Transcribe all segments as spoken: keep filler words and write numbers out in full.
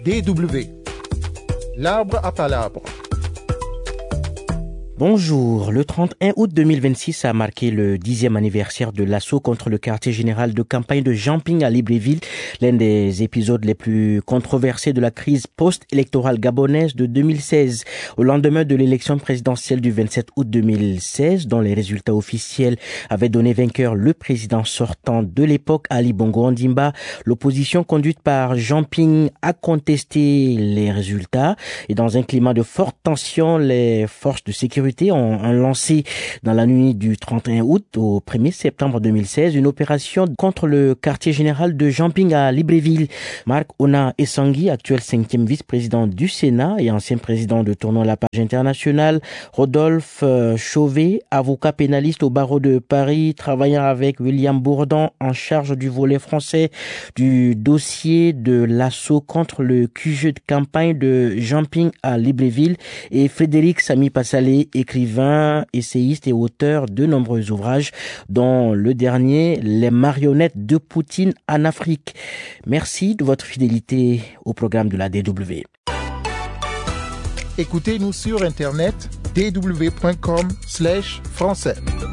D W. L'arbre à palabres. Bonjour, le trente et un août deux mille vingt-six a marqué le dixième anniversaire de l'assaut contre le quartier général de campagne de Jamping à Libreville, l'un des épisodes les plus controversés de la crise post-électorale gabonaise de deux mille seize. Au lendemain de l'élection présidentielle du vingt-sept août deux mille seize, dont les résultats officiels avaient donné vainqueur le président sortant de l'époque, Ali Bongo Ondimba, l'opposition conduite par Jamping a contesté les résultats et dans un climat de forte tension, les forces de sécurité ont, ont lancé dans la nuit du trente et un août au premier septembre deux mille seize une opération contre le quartier général de Jamping à Libreville. Marc Ona Essangui, actuel cinquième vice-président du Sénat et ancien président de Tournons la Page Internationale, Rodolphe Chauvet, avocat pénaliste au barreau de Paris, travaillant avec William Bourdon en charge du volet français du dossier de l'assaut contre le Q G de campagne de Jamping à Libreville, et Frédéric Sami Passalé, écrivain, essayiste et auteur de nombreux ouvrages, dont le dernier, Les marionnettes de Poutine en Afrique. Merci de votre fidélité au programme de la D W. Écoutez-nous sur Internet, d w point com slash français.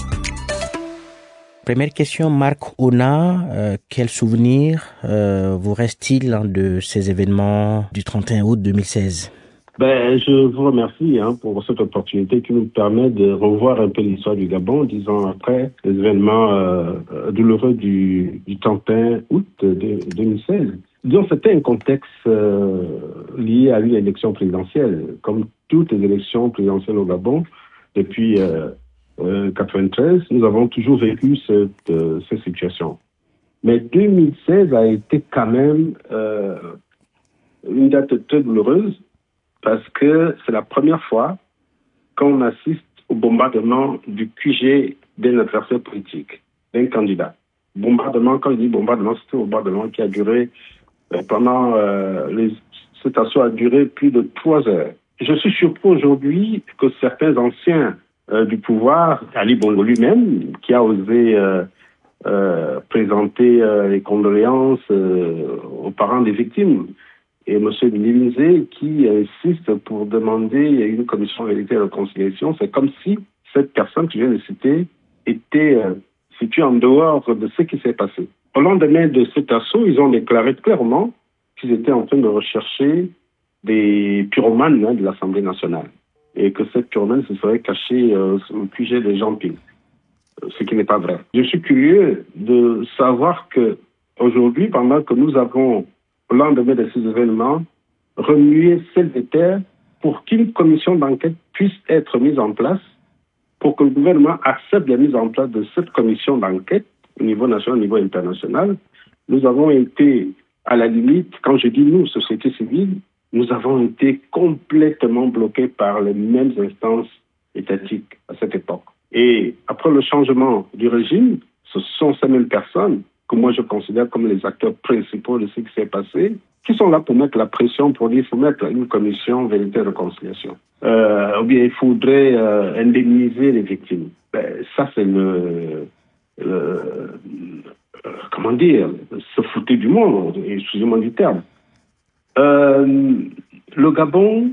Première question, Marc Ona, euh, quel souvenir euh, vous reste-t-il hein, de ces événements du trente et un août deux mille seize? Ben, je vous remercie hein, pour cette opportunité qui nous permet de revoir un peu l'histoire du Gabon, dix ans après les événements euh, douloureux du, du trente et un août de, de deux mille seize. Disons, c'était un contexte euh, lié à une élection présidentielle. Comme toutes les élections présidentielles au Gabon, depuis euh, euh, quatre-vingt-treize, nous avons toujours vécu cette, euh, cette situation. Mais deux mille seize a été quand même euh, une date très douloureuse, parce que c'est la première fois qu'on assiste au bombardement du Q G d'un adversaire politique, d'un candidat. Bombardement, quand je dis bombardement, c'est un bombardement qui a duré euh, pendant... Euh, les, cet assaut a duré plus de trois heures. Je suis surpris aujourd'hui que certains anciens euh, du pouvoir, Ali Bongo lui-même, qui a osé euh, euh, présenter euh, les condoléances euh, aux parents des victimes, et M. Lindsay qui insiste pour demander une commission de vérité et de réconciliation, c'est comme si cette personne que je viens de citer était euh, située en dehors de ce qui s'est passé. Au lendemain de cet assaut, ils ont déclaré clairement qu'ils étaient en train de rechercher des pyromanes hein, de l'Assemblée nationale et que cette pyromane se serait cachée euh, au Q G de Jamping, ce qui n'est pas vrai. Je suis curieux de savoir que aujourd'hui, pendant que nous avons au lendemain de ces événements, remuer ciel et terre pour qu'une commission d'enquête puisse être mise en place, pour que le gouvernement accepte la mise en place de cette commission d'enquête au niveau national, au niveau international. Nous avons été, à la limite, quand je dis nous, société civile, nous avons été complètement bloqués par les mêmes instances étatiques à cette époque. Et après le changement du régime, ce sont ces mêmes personnes que moi je considère comme les acteurs principaux de ce qui s'est passé, qui sont là pour mettre la pression, pour dire qu'il faut mettre une commission vérité et réconciliation. Euh, ou bien il faudrait euh, indemniser les victimes. Ben, ça c'est le, le euh, comment dire, se foutre du monde, excusez-moi du terme. Euh, le Gabon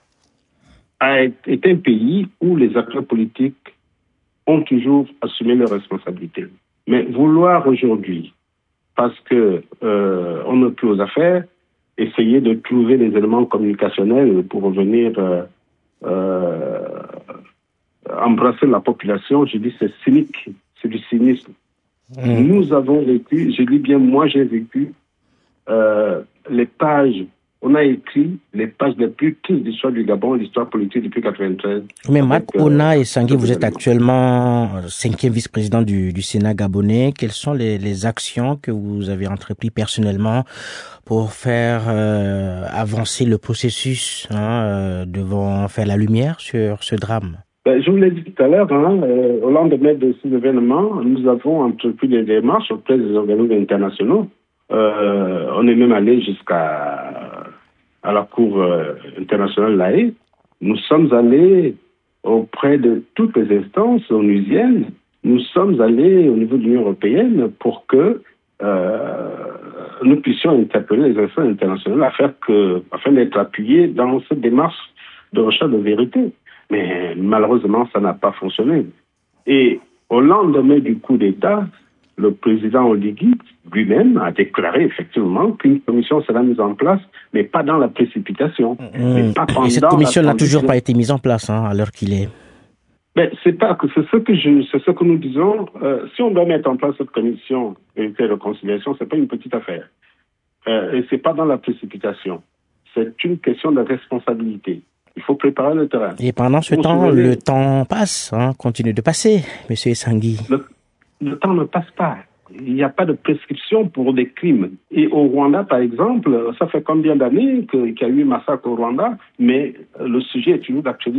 a été un pays où les acteurs politiques ont toujours assumé leurs responsabilités. Mais vouloir aujourd'hui, parce que euh, on n'a plus aux affaires, essayer de trouver des éléments communicationnels pour venir euh, euh, embrasser la population, je dis c'est cynique, c'est du cynisme. Mmh. Nous avons vécu, je dis bien moi j'ai vécu euh, les pages, on a écrit les pages les plus tristes d'histoire du Gabon, l'histoire politique depuis quatre-vingt-treize. Mais Marc Ona Essangui, vous êtes actuellement cinquième vice-président du, du Sénat gabonais. Quelles sont les, les actions que vous avez entreprises personnellement pour faire euh, avancer le processus, hein, euh, devant faire la lumière sur ce drame? Ben, je vous l'ai dit tout à l'heure, hein, euh, au lendemain de ces événements, nous avons entrepris des démarches auprès des organismes internationaux. Euh, on est même allé jusqu'à à la Cour euh, internationale de l'A E. Nous sommes allés auprès de toutes les instances onusiennes. Nous sommes allés au niveau de l'Union européenne pour que euh, nous puissions interpeller les instances internationales afin, que, afin d'être appuyés dans cette démarche de recherche de vérité. Mais malheureusement, ça n'a pas fonctionné. Et au lendemain du coup d'État, le président Oligui lui-même a déclaré effectivement qu'une commission sera mise en place, mais pas dans la précipitation. Mmh. Mais pas pendant Et cette commission n'a la toujours pas été mise en place, hein, à l'heure qu'il est. Ben, c'est pas que c'est ce que je, c'est ce que nous disons. Euh, si on doit mettre en place cette commission vérité et réconciliation, c'est pas une petite affaire. Euh, et c'est pas dans la précipitation. C'est une question de responsabilité. Il faut préparer le terrain. Et pendant ce Vous temps, souvenez, le temps passe, hein, continue de passer, Monsieur Essangui. Le, le temps ne passe pas. Il n'y a pas de prescription pour des crimes. Et au Rwanda, par exemple, ça fait combien d'années qu'il y a eu un massacre au Rwanda, mais le sujet est toujours d'actualité.